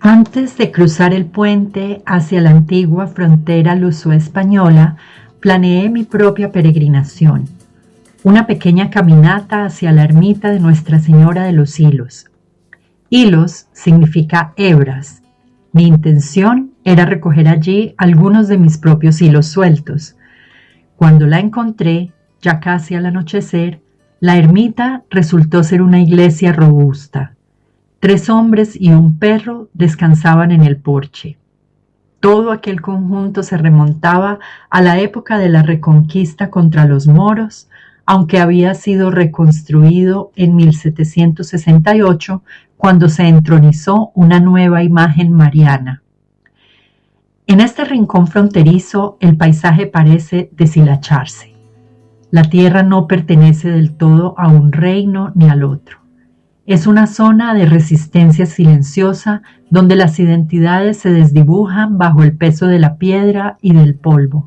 Antes de cruzar el puente hacia la antigua frontera luso-española, planeé mi propia peregrinación, una pequeña caminata hacia la ermita de Nuestra Señora de los Hilos. Hilos significa hebras. Mi intención era recoger allí algunos de mis propios hilos sueltos. Cuando la encontré, ya casi al anochecer, la ermita resultó ser una iglesia robusta. 3 hombres y un perro descansaban en el porche. Todo aquel conjunto se remontaba a la época de la Reconquista contra los moros, aunque había sido reconstruido en 1768, cuando se entronizó una nueva imagen mariana. En este rincón fronterizo el paisaje parece deshilacharse. La tierra no pertenece del todo a un reino ni al otro. Es una zona de resistencia silenciosa donde las identidades se desdibujan bajo el peso de la piedra y del polvo.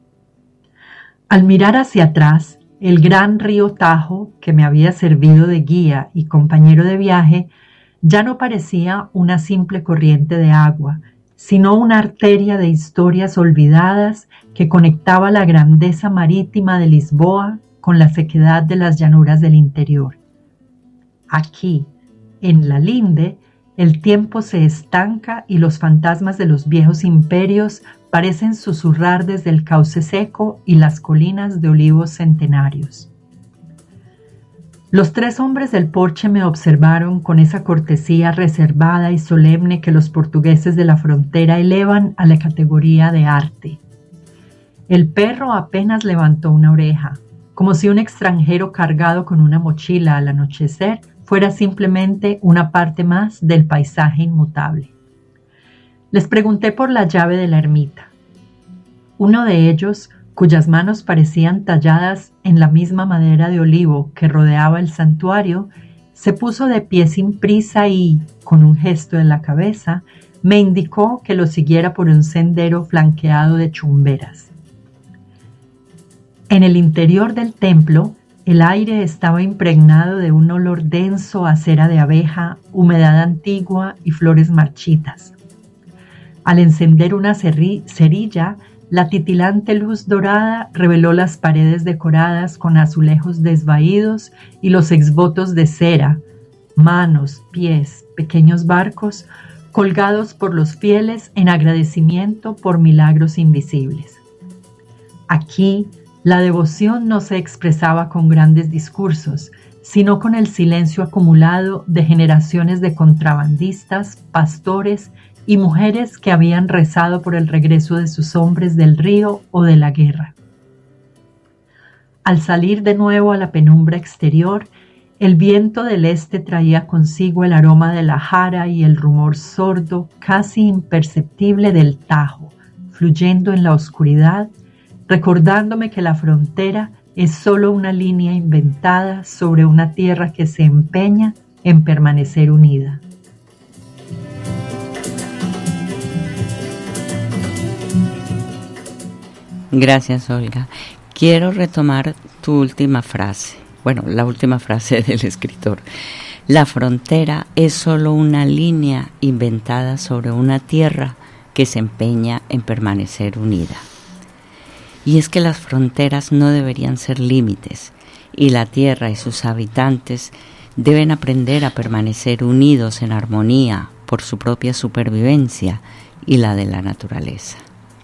Al mirar hacia atrás, el gran río Tajo, que me había servido de guía y compañero de viaje, ya no parecía una simple corriente de agua, sino una arteria de historias olvidadas que conectaba la grandeza marítima de Lisboa con la sequedad de las llanuras del interior. Aquí, en la linde, el tiempo se estanca y los fantasmas de los viejos imperios parecen susurrar desde el cauce seco y las colinas de olivos centenarios. Los 3 hombres del porche me observaron con esa cortesía reservada y solemne que los portugueses de la frontera elevan a la categoría de arte. El perro apenas levantó una oreja, como si un extranjero cargado con una mochila al anochecer fuera simplemente una parte más del paisaje inmutable. Les pregunté por la llave de la ermita. Uno de ellos, cuyas manos parecían talladas en la misma madera de olivo que rodeaba el santuario, se puso de pie sin prisa y, con un gesto de la cabeza, me indicó que lo siguiera por un sendero flanqueado de chumberas. En el interior del templo, el aire estaba impregnado de un olor denso a cera de abeja, humedad antigua y flores marchitas. Al encender una cerilla, la titilante luz dorada reveló las paredes decoradas con azulejos desvaídos y los exvotos de cera, manos, pies, pequeños barcos, colgados por los fieles en agradecimiento por milagros invisibles. Aquí, la devoción no se expresaba con grandes discursos, sino con el silencio acumulado de generaciones de contrabandistas, pastores y mujeres que habían rezado por el regreso de sus hombres del río o de la guerra. Al salir de nuevo a la penumbra exterior, el viento del este traía consigo el aroma de la jara y el rumor sordo, casi imperceptible del Tajo, fluyendo en la oscuridad, recordándome que la frontera es solo una línea inventada sobre una tierra que se empeña en permanecer unida. Gracias, Olga. Quiero retomar tu última frase, la última frase del escritor. La frontera es solo una línea inventada sobre una tierra que se empeña en permanecer unida. Y es que las fronteras no deberían ser límites, y la tierra y sus habitantes deben aprender a permanecer unidos en armonía por su propia supervivencia y la de la naturaleza.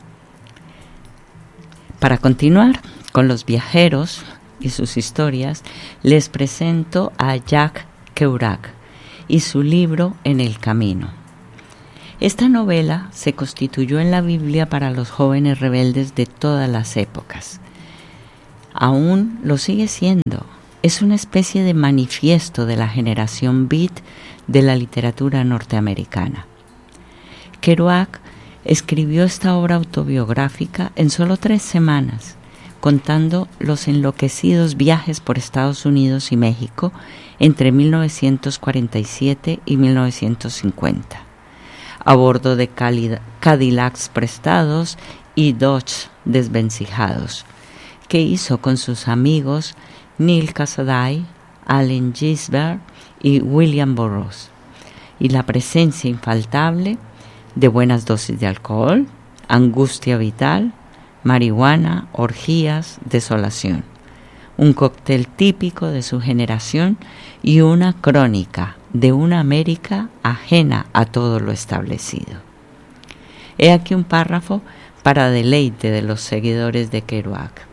Para continuar con los viajeros y sus historias, les presento a Jacques Kerouac y su libro En el camino. Esta novela se constituyó en la Biblia para los jóvenes rebeldes de todas las épocas. Aún lo sigue siendo. Es una especie de manifiesto de la generación beat de la literatura norteamericana. Kerouac escribió esta obra autobiográfica en solo 3 semanas, contando los enloquecidos viajes por Estados Unidos y México entre 1947 y 1950. A bordo de Cadillacs prestados y Dodge desvencijados, que hizo con sus amigos Neil Casaday, Allen Ginsberg y William Burroughs. y la presencia infaltable de buenas dosis de alcohol, angustia vital, marihuana, orgías, desolación. Un cóctel típico de su generación y una crónica de una América ajena a todo lo establecido. He aquí un párrafo para deleite de los seguidores de Kerouac.